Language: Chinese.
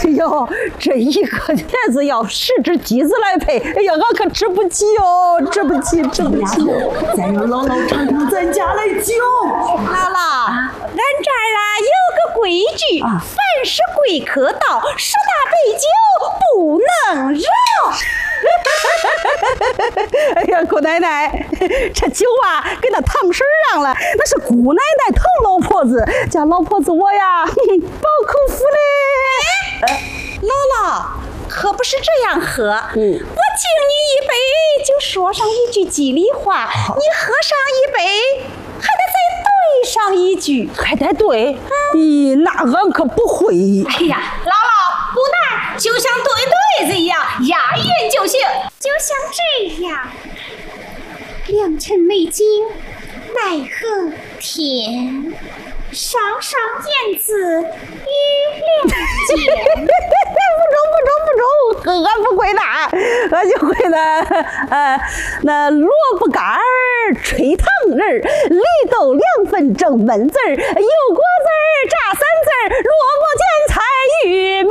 哎呦，这一个钱子要10只鸡子来配，哎呀，俺可吃不起哦，吃不起。 再让姥姥尝尝咱家的酒。 姥姥，俺这儿有个规矩，凡是贵客到，10大杯酒不能饶。 哎呀，姑奶奶，这酒给那糖婶让了，那是姑奶奶疼老婆子，叫老婆子我呀饱口福嘞。 姥姥，可不是这样喝。我敬你一杯，就说上一句吉利话，你喝上一杯，还得再对上一句， 还得对。咦，那俺可不会。 哎呀，姥姥不难，就像对对子一样，押韵就行。 就像这样，良辰美景奈何天，上上燕子与两间。 不中，俺不会那，俺就会那萝卜干儿吹糖人儿，绿豆2分整闷字儿，油果子儿炸3字儿，萝卜卷菜玉